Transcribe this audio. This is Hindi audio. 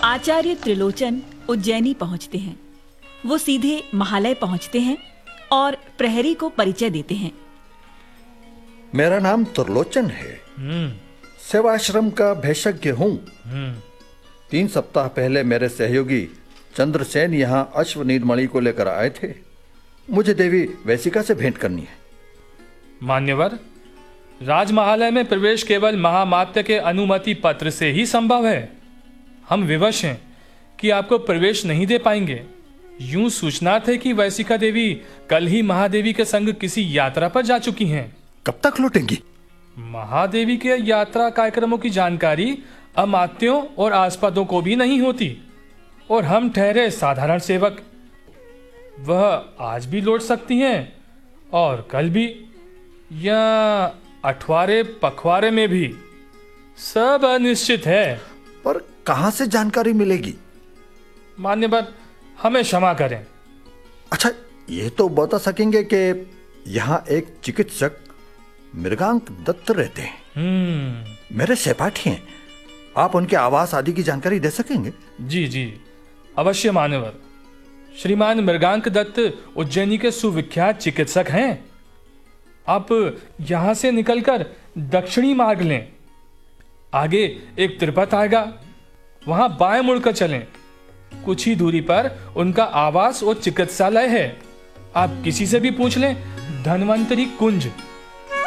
आचार्य त्रिलोचन उज्जैनी पहुंचते हैं। वो सीधे महालय पहुंचते हैं और प्रहरी को परिचय देते हैं। मेरा नाम त्रिलोचन है, सेवाश्रम का भेषज्ञ हूँ। 3 सप्ताह पहले मेरे सहयोगी चंद्रसेन यहाँ अश्व नीलमणि को लेकर आए थे। मुझे देवी वैसिका से भेंट करनी है। मान्यवर, राजमहालय में प्रवेश केवल महामात्य के अनुमति पत्र से ही संभव है। हम विवश हैं कि आपको प्रवेश नहीं दे पाएंगे। यूं सूचना थे कि वैसिका देवी कल ही महादेवी के संग किसी यात्रा पर जा चुकी हैं। कब तक लौटेंगी? महादेवी के यात्रा कार्यक्रमों की जानकारी अमात्यों और आस्पदों को भी नहीं होती, और हम ठहरे साधारण सेवक। वह आज भी लौट सकती हैं और कल भी, या अठवारे पखवारे में भी। सब अनिश्चित है। पर कहां से जानकारी मिलेगी? मान्यवर, हमें क्षमा करें। अच्छा, ये तो बता सकेंगे कि यहाँ एक चिकित्सक मृगांक दत्त रहते हैं। मेरे सहपाठी हैं। आप उनके आवास आदि की जानकारी दे सकेंगे? जी जी, अवश्य मान्यवर। श्रीमान मृगांक दत्त उज्जैनी के सुविख्यात चिकित्सक हैं। आप यहां से निकलकर दक्षिणी मार्ग लें। आगे एक तिरपत आएगा, वहां बाएं मुड़कर चलें। कुछ ही दूरी पर उनका आवास और चिकित्सालय है। आप किसी से भी पूछ लें, धन्वंतरी कुंज।